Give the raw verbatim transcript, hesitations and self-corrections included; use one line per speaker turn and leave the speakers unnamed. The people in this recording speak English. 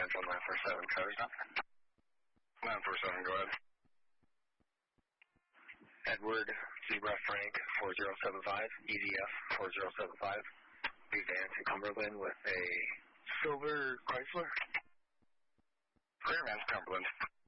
Central nine four seven, covers up. nine four seven, go ahead. Edward Zebra Frank four zero seven five, E D F four zero seven five. Be Van to Cumberland with a silver Chrysler. Clearman, Cumberland.